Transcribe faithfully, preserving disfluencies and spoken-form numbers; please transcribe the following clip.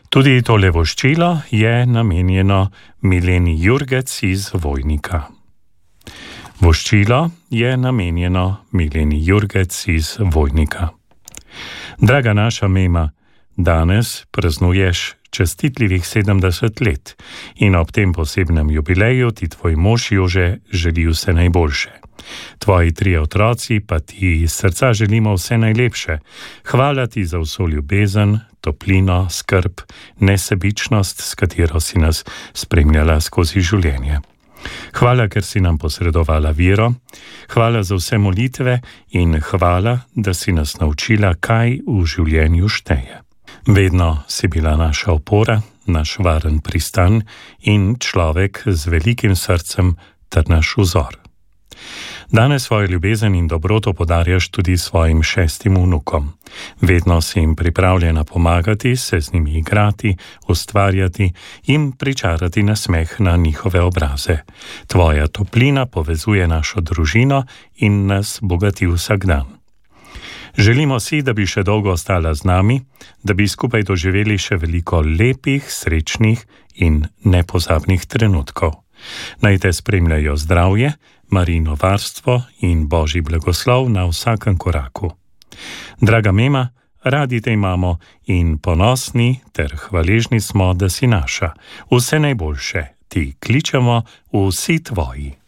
Tudi tole voščilo je namenjeno Mileni Jurgec iz Vojnika. Voščilo je namenjeno Mileni Jurgec iz Vojnika. Draga naša Mema, danes praznuješ častitljivih sedemdeset let in ob tem posebnem jubileju ti tvoj mož Jože želi vse najboljše. Tvoji trije otroci pa ti iz srca želimo vse najlepše. Hvala ti za vso ljubezen, toplino, skrb, nesebičnost, s katero si nas spremljala skozi življenje. Hvala, ker si nam posredovala vero, hvala za vse molitve in hvala, da si nas naučila, kaj v življenju šteje. Vedno si bila naša opora, naš varen pristan in človek z velikim srcem ter naš vzor. Danes svojo ljubezen in dobroto podarjaš tudi svojim šestim vnukom. Vedno si jim pripravljena pomagati, se z njimi igrati, ustvarjati, jim pričarati nasmeh na njihove obraze. Tvoja toplina povezuje našo družino in nas bogati vsak dan. Želimo si, da bi še dolgo ostala z nami, da bi skupaj doživeli še veliko lepih, srečnih in nepozabnih trenutkov. Naj te spremljajo zdravje, Marijino varstvo in Božji blagoslov na vsakem koraku. Draga Mema, radi te imamo in ponosni ter hvaležni smo, da si naša. Vse najboljše ti kličemo vsi tvoji.